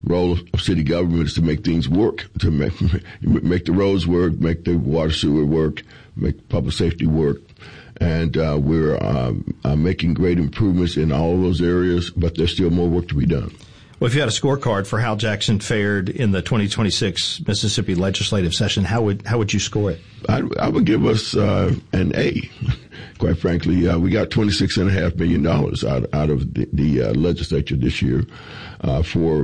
role of city government is to make things work, to make the roads work, make the water sewer work, make public safety work. And we're making great improvements in all of those areas, but there's still more work to be done. Well, if you had a scorecard for how Jackson fared in the 2026 Mississippi legislative session, how would you score it? I would give us an A. Quite frankly, we got $26.5 million out of the legislature this year for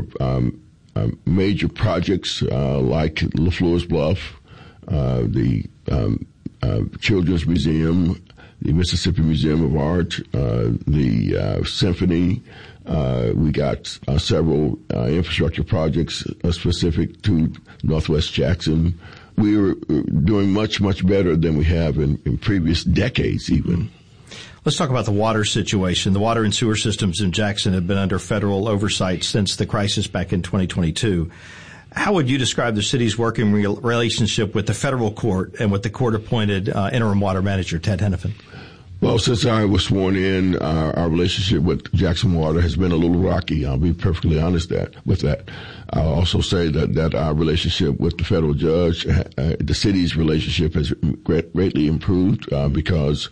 major projects like LaFleur's Bluff, the Children's Museum, the Mississippi Museum of Art, the Symphony. We got several infrastructure projects specific to Northwest Jackson. We are doing much, much better than we have in previous decades even. Let's talk about the water situation. The water and sewer systems in Jackson have been under federal oversight since the crisis back in 2022. How would you describe the city's working relationship with the federal court and with the court-appointed interim water manager, Ted Henifin? Well, since I was sworn in, our relationship with Jackson Water has been a little rocky. I'll be perfectly honest with that. I'll also say that our relationship with the federal judge, the city's relationship has greatly improved because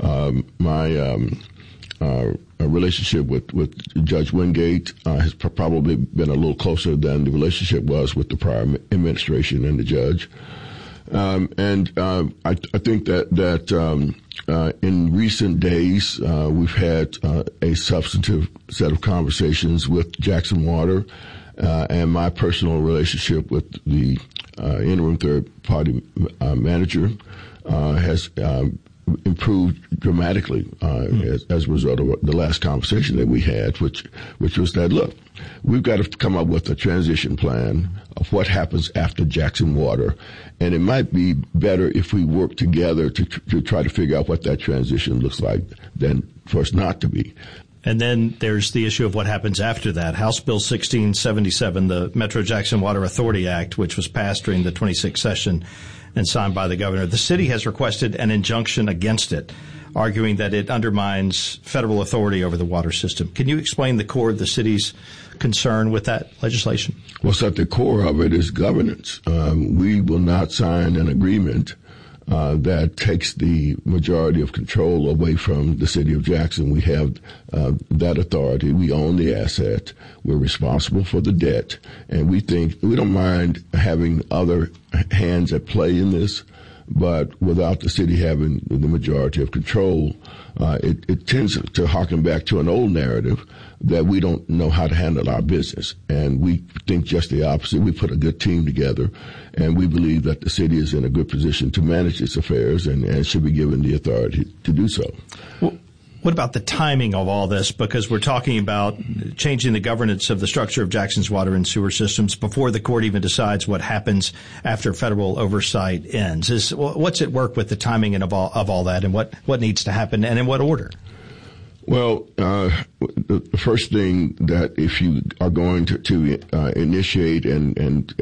my relationship with Judge Wingate has probably been a little closer than the relationship was with the prior administration and the judge. I think that in recent days, we've had a substantive set of conversations with Jackson Water, and my personal relationship with the interim third-party manager has improved dramatically as a result of the last conversation that we had, which was that, look, we've got to come up with a transition plan of what happens after Jackson Water, and it might be better if we work together to try to figure out what that transition looks like than for us not to be. And then there's the issue of what happens after that. House Bill 1677, the Metro Jackson Water Authority Act, which was passed during the 26th session and signed by the governor. The city has requested an injunction against it, arguing that it undermines federal authority over the water system. Can you explain the core of the city's concern with that legislation? What's at the core of it is governance. We will not sign an agreement that takes the majority of control away from the city of Jackson. We have that authority. We own the asset. We're responsible for the debt. And we don't mind having other hands at play in this, but without the city having the majority of control, it tends to harken back to an old narrative that we don't know how to handle our business. And we think just the opposite. We put a good team together, and we believe that the city is in a good position to manage its affairs and should be given the authority to do so. Well, what about the timing of all this? Because we're talking about changing the governance of the structure of Jackson's water and sewer systems before the court even decides what happens after federal oversight ends. What's at work with the timing of all that, and what needs to happen, and in what order? Well, the first thing that if you are going to initiate and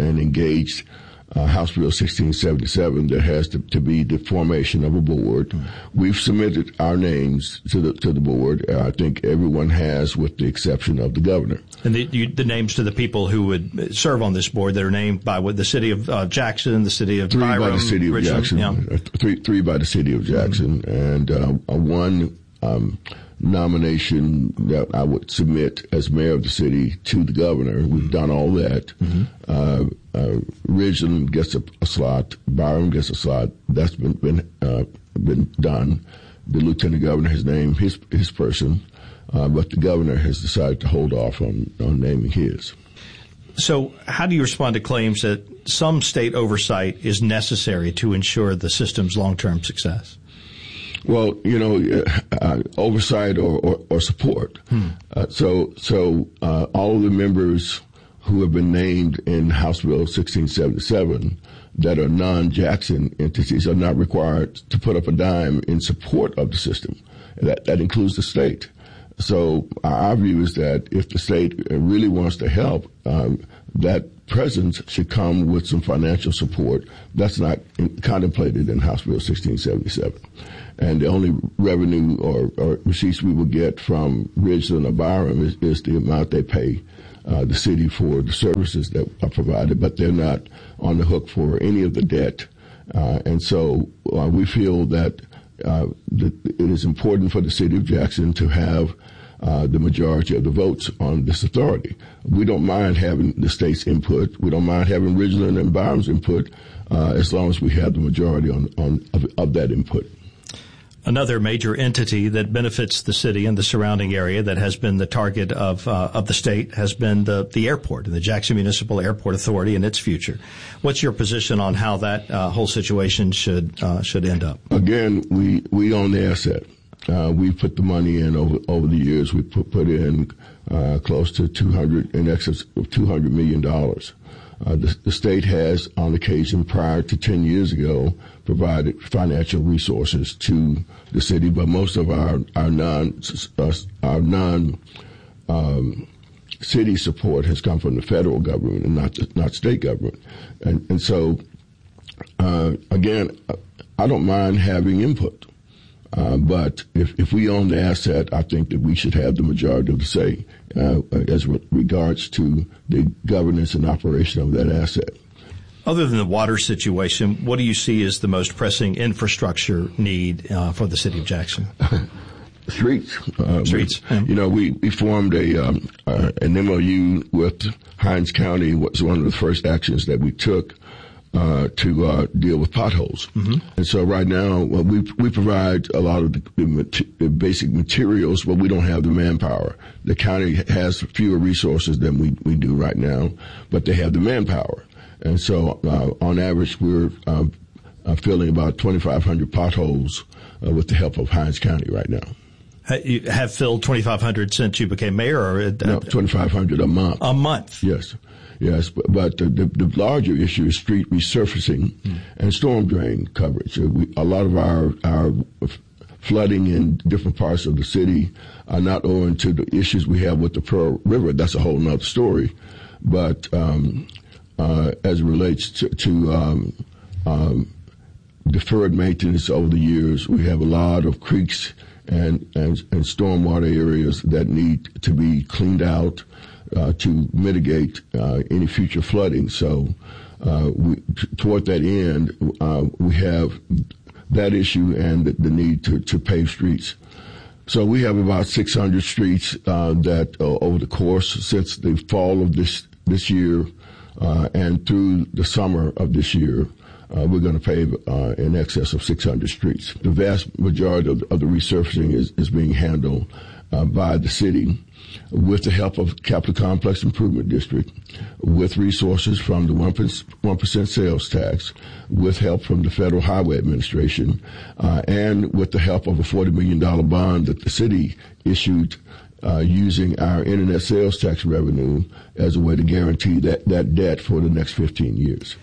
engage House Bill 1677, there has to be the formation of a board. We've submitted our names to the board. I think everyone has, with the exception of the governor. And the names to the people who would serve on this board that are named by the city of Jackson, the city of Byram, by the city of Richland, Jackson. Yeah. Three by the city of Jackson, and one nomination that I would submit as mayor of the city to the governor. We've done all that. Richland gets a slot. Byram gets a slot. That's been done. The lieutenant governor has named his person, but the governor has decided to hold off on naming his. So how do you respond to claims that some state oversight is necessary to ensure the system's long-term success? Well, oversight or support. So all of the members who have been named in House Bill 1677 that are non-Jackson entities are not required to put up a dime in support of the system. That includes the state. So our view is that if the state really wants to help, that presence should come with some financial support. That's not contemplated in House Bill 1677. And the only revenue or receipts we will get from Richland or Byram is the amount they pay the city for the services that are provided, but they're not on the hook for any of the debt. And so we feel that it is important for the city of Jackson to have the majority of the votes on this authority. We don't mind having the state's input. We don't mind having Ridgeland and Byram's input as long as we have the majority of that input. Another major entity that benefits the city and the surrounding area that has been the target of the state has been the airport, the Jackson Municipal Airport Authority and its future. What's your position on how that whole situation should end up? Again, we own the asset. We put the money in over the years. We put in close to in excess of $200 million. The state has, on occasion, prior to 10 years ago, provided financial resources to the city, but most of our city support has come from the federal government and not state government. And so, again, I don't mind having input. But if we own the asset, I think that we should have the majority of the say as regards to the governance and operation of that asset. Other than the water situation, what do you see as the most pressing infrastructure need for the city of Jackson? Streets. Streets. We formed an MOU with Hinds County. Was one of the first actions that we took to deal with potholes. Mm-hmm. And so right now, we provide a lot of the basic materials, but we don't have the manpower. The county has fewer resources than we do right now, but they have the manpower. And so on average, we're filling about 2,500 potholes with the help of Hinds County right now. You have filled 2,500 since you became mayor? Or no, 2,500 a month. A month? Yes. Yes, but the larger issue is street resurfacing and storm drain coverage. A lot of our flooding in different parts of the city are not owing to the issues we have with the Pearl River. That's a whole nother story. But as it relates to deferred maintenance over the years, we have a lot of creeks and stormwater areas that need to be cleaned out to mitigate any future flooding. So toward that end, we have that issue and the need to pave streets. So we have about 600 streets that over the course since the fall of this year and through the summer of this year, we're going to pave in excess of 600 streets. The vast majority of the resurfacing is being handled by the city, with the help of Capital Complex Improvement District, with resources from the 1% sales tax, with help from the Federal Highway Administration, and with the help of a $40 million bond that the city issued using our internet sales tax revenue as a way to guarantee that debt for the next 15 years.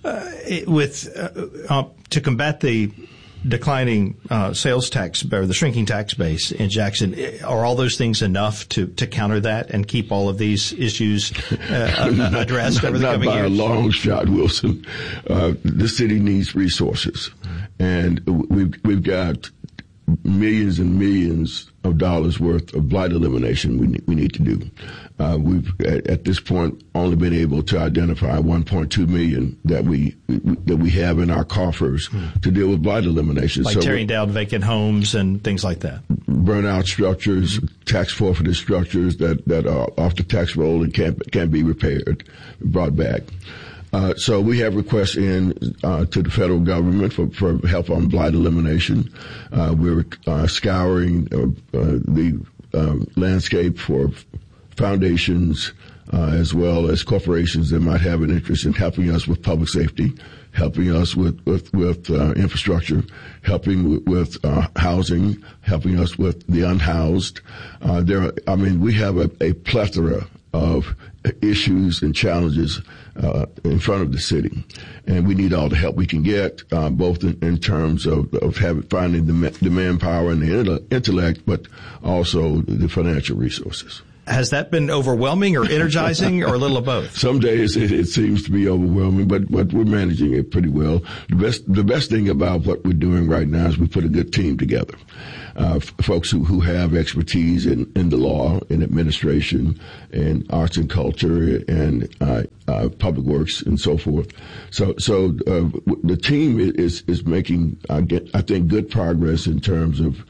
To combat the declining sales tax or the shrinking tax base in Jackson, are all those things enough to counter that and keep all of these issues addressed over the coming years? Not by a long shot, Wilson. The city needs resources, and we've got millions and millions of dollars worth of blight elimination we need to do. We've at this point only been able to identify 1.2 million that we have in our coffers to deal with blight elimination. Like tearing down vacant homes and things like that. Burnout structures, tax forfeited structures that are off the tax roll and can't be repaired, brought back. So we have requests in to the federal government for help on blight elimination. We're scouring the landscape for foundations as well as corporations that might have an interest in helping us with public safety, helping us with infrastructure, helping with housing, helping us with the unhoused. We have a plethora of issues and challenges in front of the city, and we need all the help we can get, both in terms of finding the manpower and the intellect, but also the financial resources. Has that been overwhelming or energizing or a little of both? Some days it seems to be overwhelming, but we're managing it pretty well. The best thing about what we're doing right now is we put a good team together. Folks who have expertise in the law, in administration, in arts and culture, and public works, and so forth. So the team is making, I think, good progress in terms of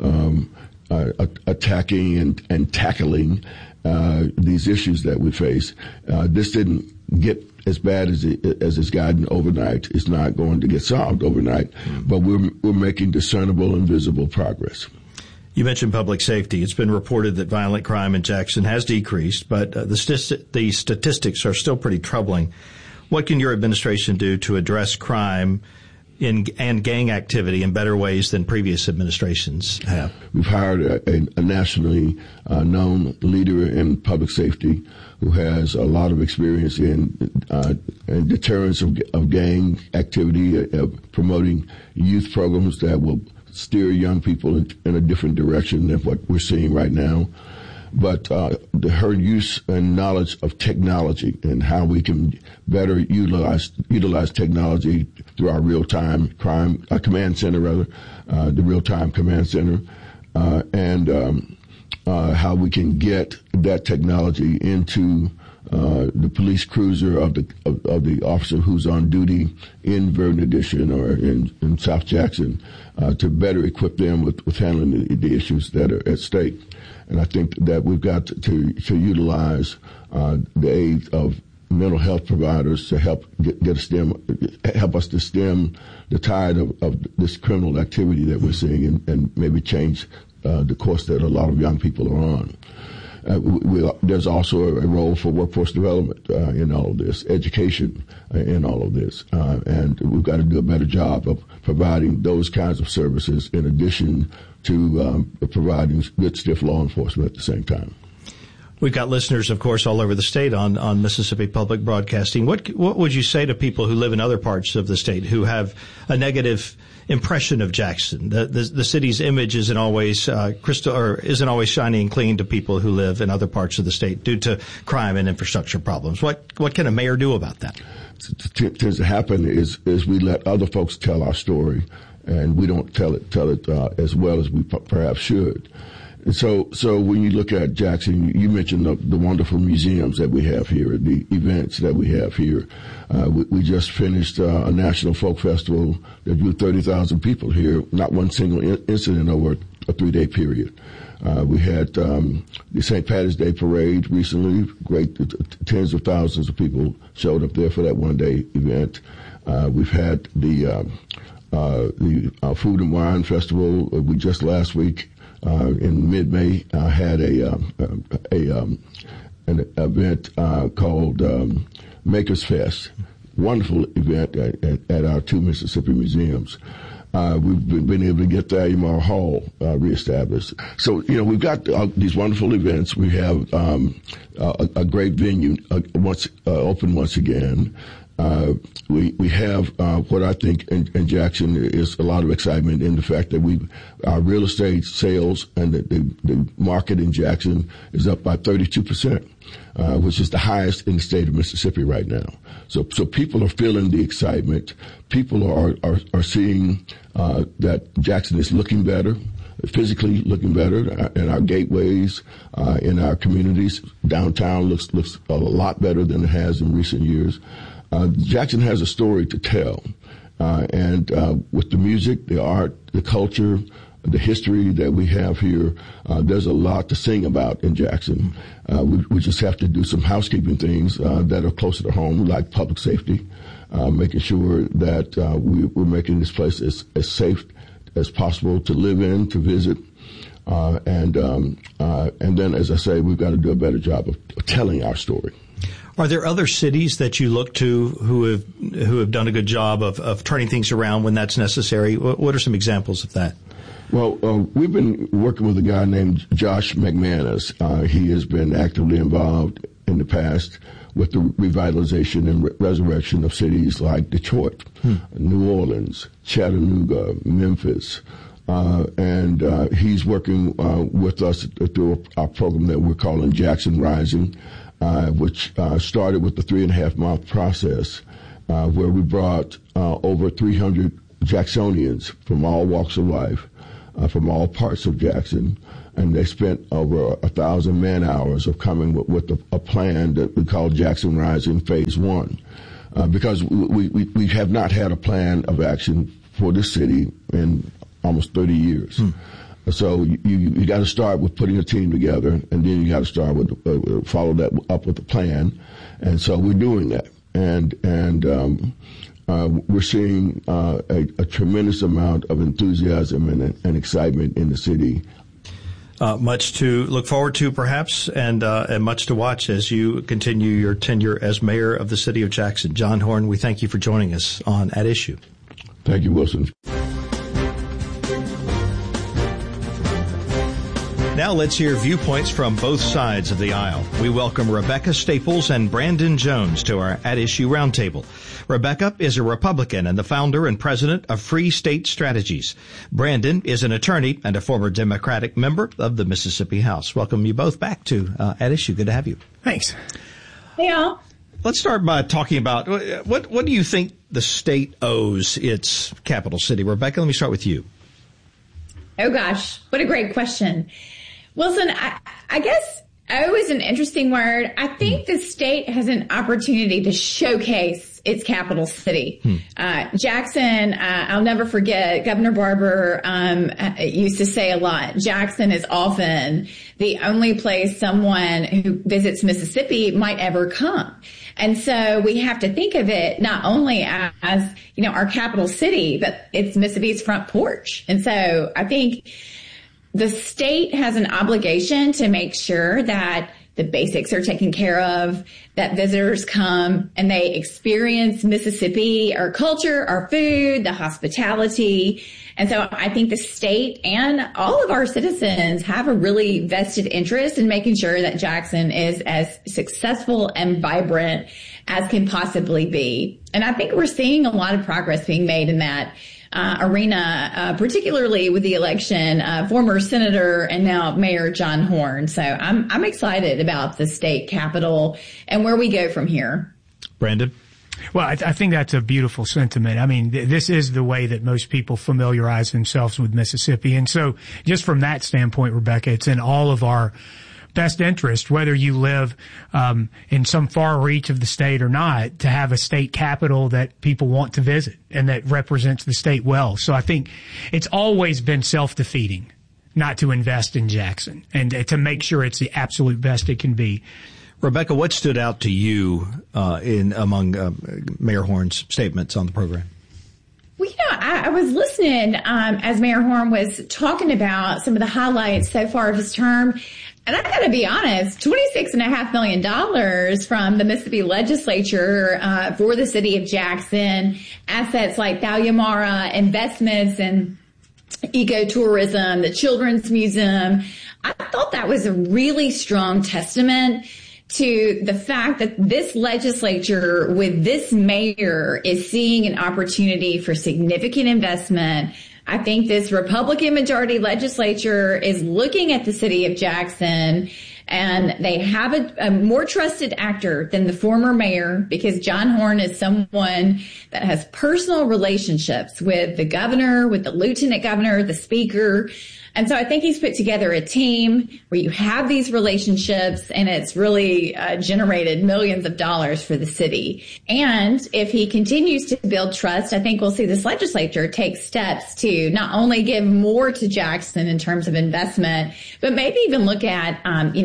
attacking and tackling these issues that we face. This didn't get as bad as it's gotten overnight. It's not going to get solved overnight, but we're making discernible and visible progress. You mentioned public safety. It's been reported that violent crime in Jackson has decreased, but the statistics are still pretty troubling. What can your administration do to address crime and gang activity in better ways than previous administrations have? We've hired a nationally known leader in public safety who has a lot of experience in deterrence of gang activity, promoting youth programs that will steer young people in a different direction than what we're seeing right now. But her use and knowledge of technology and how we can better utilize technology through our real-time crime command center, the real-time command center, and how we can get that technology into the police cruiser of the officer who's on duty in Verdon Addition or in South Jackson, to better equip them with handling the issues that are at stake. And I think that we've got to utilize the aid of mental health providers to help help us to stem the tide of this criminal activity that we're seeing, and maybe change the course that a lot of young people are on. There's also a role for workforce development in all of this, education in all of this, and we've got to do a better job of providing those kinds of services in addition to providing good, stiff law enforcement at the same time. We've got listeners, of course, all over the state on Mississippi Public Broadcasting. What would you say to people who live in other parts of the state who have a negative impression of Jackson? The city's image isn't always isn't always shiny and clean to people who live in other parts of the state due to crime and infrastructure problems. What can a mayor do about that? What tends to happen is we let other folks tell our story, and we don't tell it as well as we perhaps should. And so when you look at Jackson, you mentioned the wonderful museums that we have here, the events that we have here. We just finished a national folk festival that drew 30,000 people here, not one single incident over a 3-day period. We had the St. Patty's Day parade recently. Great, tens of thousands of people showed up there for that one-day event. We've had the Food and Wine Festival. We just last week, in mid-May, had an event called Makers Fest. Wonderful event at our 2 Mississippi museums. We've been able to get the Amar Hall reestablished. So, we've got these wonderful events. We have a great venue open once again. We have what I think in Jackson is a lot of excitement in the fact that our real estate sales and the market in Jackson is up by 32%, which is the highest in the state of Mississippi right now. So people are feeling the excitement. People are seeing that Jackson is looking better, physically looking better, in our gateways, in our communities. Downtown looks a lot better than it has in recent years. Jackson has a story to tell, and with the music, the art, the culture, the history that we have here, there's a lot to sing about in Jackson. We just have to do some housekeeping things that are closer to home, like public safety, making sure that we're making this place as safe as possible to live in, to visit, and then, as I say, we've got to do a better job of telling our story. Are there other cities that you look to who have done a good job of turning things around when that's necessary? What are some examples of that? Well, we've been working with a guy named Josh McManus. He has been actively involved in the past with the revitalization and resurrection of cities like Detroit, New Orleans, Chattanooga, Memphis, and he's working with us through our program that we're calling Jackson Rising, which started with the 3.5-month process, where we brought over 300 Jacksonians from all walks of life, from all parts of Jackson, and they spent over 1,000 man-hours of coming with a plan that we call Jackson Rising Phase 1, because we have not had a plan of action for this city in almost 30 years. So you got to start with putting a team together, and then you got to start with follow that up with a plan, and so we're doing that, and we're seeing a tremendous amount of enthusiasm and excitement in the city. Much to look forward to, perhaps, and much to watch as you continue your tenure as mayor of the city of Jackson. John Horhn, we thank you for joining us on At Issue. Thank you, Wilson. Now let's hear viewpoints from both sides of the aisle. We welcome Rebecca Staples and Brandon Jones to our At Issue Roundtable. Rebecca is a Republican and the founder and president of Free State Strategies. Brandon is an attorney and a former Democratic member of the Mississippi House. Welcome you both back to At Issue. Good to have you. Thanks. Hey, all. Let's start by talking about what do you think the state owes its capital city? Rebecca, let me start with you. Oh, gosh. What a great question. Wilson, I guess owe is an interesting word. I think the state has an opportunity to showcase its capital city. Jackson, I'll never forget, Governor Barber used to say a lot, Jackson is often the only place someone who visits Mississippi might ever come. And so we have to think of it not only as, our capital city, but it's Mississippi's front porch. And so I think the state has an obligation to make sure that the basics are taken care of, that visitors come and they experience Mississippi, our culture, our food, the hospitality. And so I think the state and all of our citizens have a really vested interest in making sure that Jackson is as successful and vibrant as can possibly be. And I think we're seeing a lot of progress being made in that arena, particularly with the election, former Senator and now Mayor John Horhn. So I'm excited about the state capitol and where we go from here. Brandon? Well, I think that's a beautiful sentiment. I mean, this is the way that most people familiarize themselves with Mississippi. And so just from that standpoint, Rebecca, it's in all of our best interest, whether you live in some far reach of the state or not, to have a state capital that people want to visit and that represents the state well. So I think it's always been self-defeating not to invest in Jackson and to make sure it's the absolute best it can be. Rebecca, what stood out to you among Mayor Horn's statements on the program? Well, I was listening as Mayor Horhn was talking about some of the highlights so far of his term. And I got to be honest, $26.5 million from the Mississippi legislature for the city of Jackson, assets like Thalia-Mara, investments in ecotourism, the Children's Museum. I thought that was a really strong testament to the fact that this legislature with this mayor is seeing an opportunity for significant investment. I think this Republican majority legislature is looking at the city of Jackson, and they have a more trusted actor than the former mayor, because John Horhn is someone that has personal relationships with the governor, with the lieutenant governor, the speaker. And so I think he's put together a team where you have these relationships, and it's really generated millions of dollars for the city. And if he continues to build trust, I think we'll see this legislature take steps to not only give more to Jackson in terms of investment, but maybe even look at,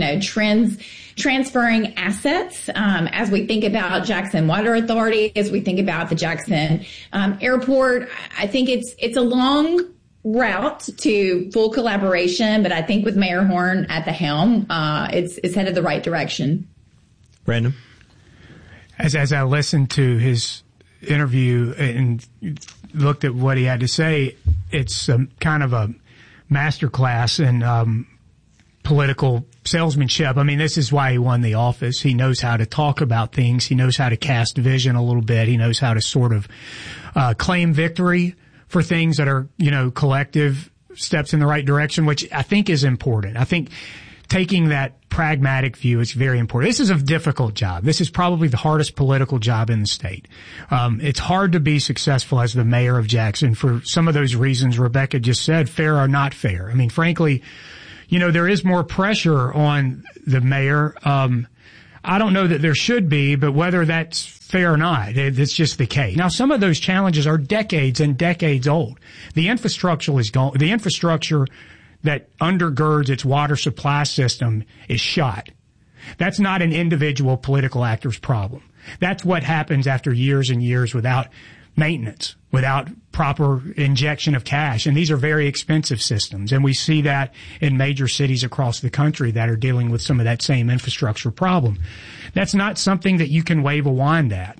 transferring assets as we think about Jackson Water Authority, as we think about the Jackson Airport. I think it's a long route to full collaboration, but I think with Mayor Horhn at the helm, it's headed the right direction. Brandon? As I listened to his interview and looked at what he had to say, it's kind of a masterclass in political salesmanship. I mean, this is why he won the office. He knows how to talk about things. He knows how to cast vision a little bit. He knows how to sort of claim victory for things that are, collective steps in the right direction, which I think is important. I think taking that pragmatic view is very important. This is a difficult job. This is probably the hardest political job in the state. It's hard to be successful as the mayor of Jackson for some of those reasons Rebecca just said, fair or not fair. I mean, frankly, there is more pressure on the mayor. I don't know that there should be, but whether that's fair or not, it's just the case. Now, some of those challenges are decades and decades old. The infrastructure is gone. The infrastructure that undergirds its water supply system is shot. That's not an individual political actor's problem. That's what happens after years and years without maintenance, without proper injection of cash. And these are very expensive systems. And we see that in major cities across the country that are dealing with some of that same infrastructure problem. That's not something that you can wave a wand at.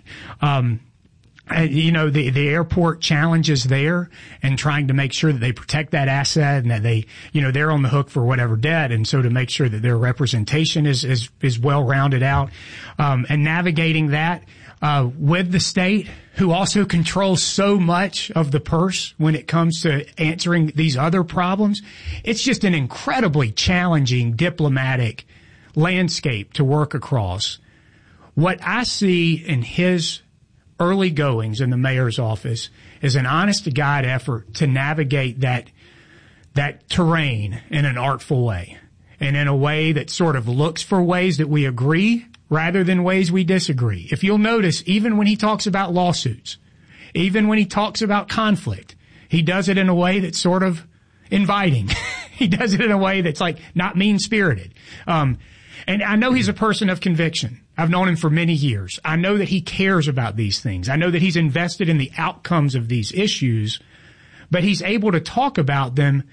The airport challenges there and trying to make sure that they protect that asset and that they, they're on the hook for whatever debt. And so to make sure that their representation is well rounded out, and navigating that, with the state, who also controls so much of the purse when it comes to answering these other problems. It's just an incredibly challenging diplomatic landscape to work across. What I see in his early goings in the mayor's office is an honest-to-God effort to navigate that terrain in an artful way, and in a way that sort of looks for ways that we agree rather than ways we disagree. If you'll notice, even when he talks about lawsuits, even when he talks about conflict, he does it in a way that's sort of inviting. He does it in a way that's like not mean-spirited. And I know he's a person of conviction. I've known him for many years. I know that he cares about these things. I know that he's invested in the outcomes of these issues, but he's able to talk about them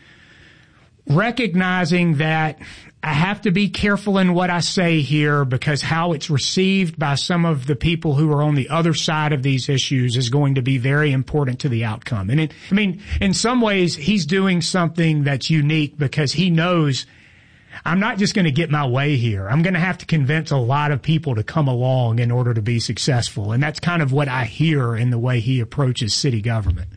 recognizing that I have to be careful in what I say here because how it's received by some of the people who are on the other side of these issues is going to be very important to the outcome. And in some ways, he's doing something that's unique because he knows I'm not just going to get my way here. I'm going to have to convince a lot of people to come along in order to be successful. And that's kind of what I hear in the way he approaches city government.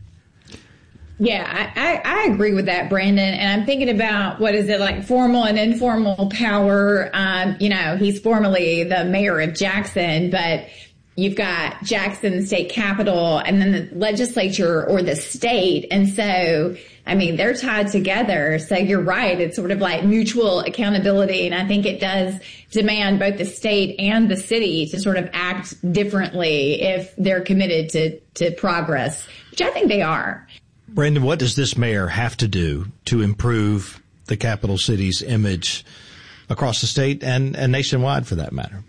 Yeah, I agree with that, Brandon. And I'm thinking about, formal and informal power. He's formally the mayor of Jackson, but you've got Jackson state capitol and then the legislature or the state. And so, they're tied together. So you're right. It's sort of like mutual accountability. And I think it does demand both the state and the city to sort of act differently if they're committed to progress, which I think they are. Brandon, what does this mayor have to do to improve the capital city's image across the state and nationwide for that matter?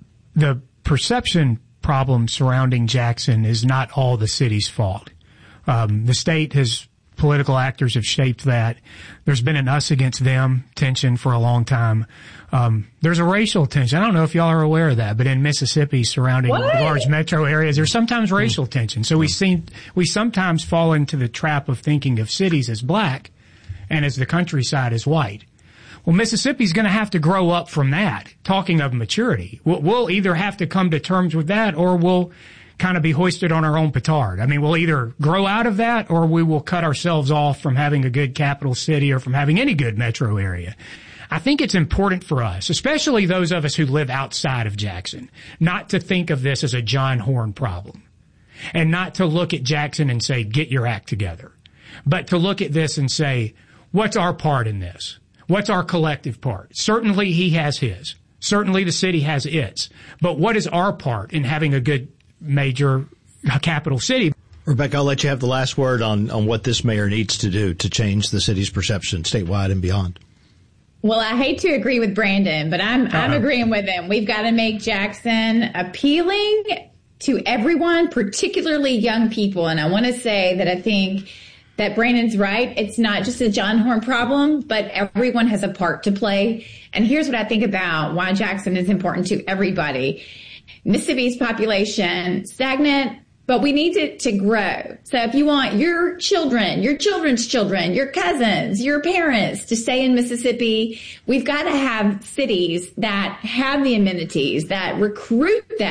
The perception problem surrounding Jackson is not all the city's fault. The state political actors have shaped that. There's been an us against them tension for a long time. There's a racial tension. I don't know if y'all are aware of that, but in Mississippi surrounding large metro areas, there's sometimes racial tension. So we sometimes fall into the trap of thinking of cities as black and as the countryside as white. Well, Mississippi's going to have to grow up from that, talking of maturity. We'll either have to come to terms with that or we'll kind of be hoisted on our own petard. We'll either grow out of that or we will cut ourselves off from having a good capital city or from having any good metro area. I think it's important for us, especially those of us who live outside of Jackson, not to think of this as a John Horn problem and not to look at Jackson and say, get your act together, but to look at this and say, what's our part in this? What's our collective part? Certainly he has his. Certainly the city has its. But what is our part in having a good major capital city? Rebecca, I'll let you have the last word on what this mayor needs to do to change the city's perception statewide and beyond. Well, I hate to agree with Brandon, but I'm agreeing with him. We've got to make Jackson appealing to everyone, particularly young people. And I want to say that I think that Brandon's right. It's not just a John Horn problem, but everyone has a part to play. And here's what I think about why Jackson is important to everybody. Mississippi's population stagnant, but we need it to grow. So if you want your children, your children's children, your cousins, your parents to stay in Mississippi, we've got to have cities that have the amenities, that recruit that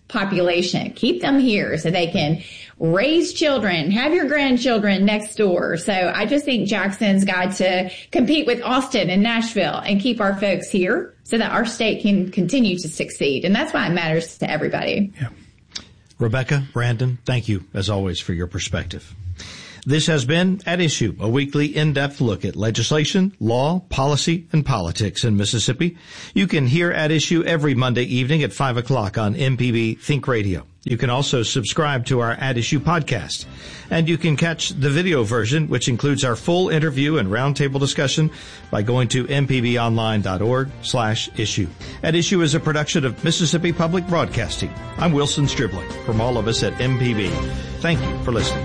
population. Keep them here so they can raise children, have your grandchildren next door. So I just think Jackson's got to compete with Austin and Nashville and keep our folks here so that our state can continue to succeed. And that's why it matters to everybody. Yeah. Rebecca, Brandon, thank you, as always, for your perspective. This has been At Issue, a weekly in-depth look at legislation, law, policy, and politics in Mississippi. You can hear At Issue every Monday evening at 5 o'clock on MPB Think Radio. You can also subscribe to our At Issue podcast. And you can catch the video version, which includes our full interview and roundtable discussion, by going to mpbonline.org/issue. At Issue is a production of Mississippi Public Broadcasting. I'm Wilson Stribling. From all of us at MPB, thank you for listening.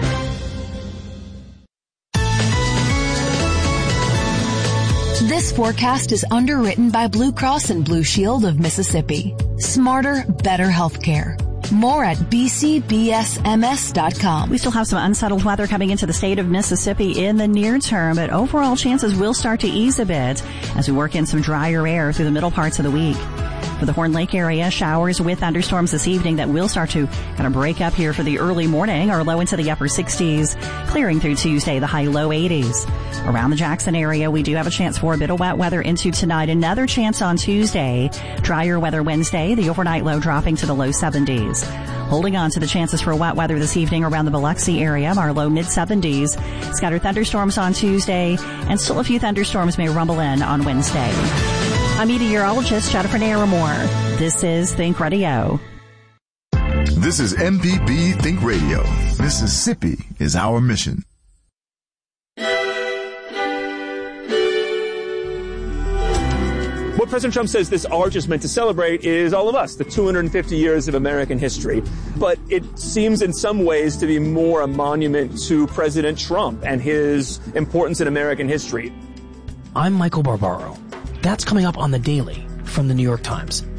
This forecast is underwritten by Blue Cross and Blue Shield of Mississippi. Smarter, better healthcare. More at bcbsms.com. We still have some unsettled weather coming into the state of Mississippi in the near term, but overall chances will start to ease a bit as we work in some drier air through the middle parts of the week. For the Horn Lake area, showers with thunderstorms this evening that will start to kind of break up here for the early morning, or low into the upper 60s, clearing through Tuesday, the high low 80s. Around the Jackson area, we do have a chance for a bit of wet weather into tonight. Another chance on Tuesday. Drier weather Wednesday, the overnight low dropping to the low 70s. Holding on to the chances for wet weather this evening around the Biloxi area, our low mid-70s. Scattered thunderstorms on Tuesday, and still a few thunderstorms may rumble in on Wednesday. I'm meteorologist Jennifer Naramore. This is Think Radio. This is MPB Think Radio. Mississippi is our mission. What President Trump says this arch is meant to celebrate is all of us, the 250 years of American history. But it seems in some ways to be more a monument to President Trump and his importance in American history. I'm Michael Barbaro. That's coming up on The Daily from The New York Times.